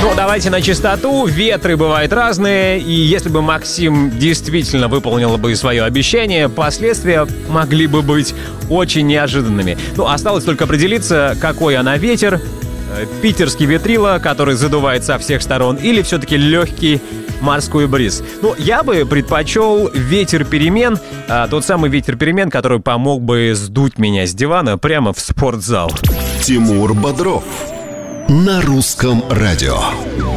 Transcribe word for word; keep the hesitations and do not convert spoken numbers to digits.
Ну, давайте на чистоту. Ветры бывают разные, и если бы Максим действительно выполнил бы свое обещание, последствия могли бы быть очень неожиданными. Ну, осталось только определиться, какой она ветер. Питерский ветрила, который задувает со всех сторон, или все-таки легкий морской бриз. Ну, я бы предпочел ветер перемен, а, тот самый ветер перемен, который помог бы сдуть меня с дивана прямо в спортзал. Тимур Бодров на русском радио.